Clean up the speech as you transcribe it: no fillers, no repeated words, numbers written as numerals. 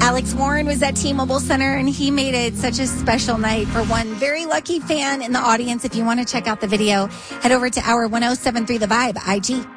Alex Warren was at T-Mobile Center, and he made it such a special night for one very lucky fan in the audience. If you want to check out the video, head over to our 1073 The Vibe IG.